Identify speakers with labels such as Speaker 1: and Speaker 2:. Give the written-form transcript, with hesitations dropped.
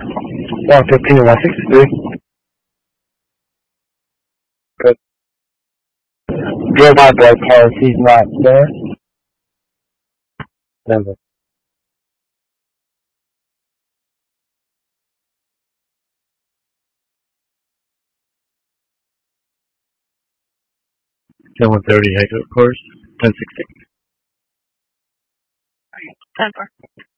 Speaker 1: 115 and 163. Good. Drill my boy Carlos, he's not there. Denver. Ten 130 Hector course. 1016.
Speaker 2: Denver.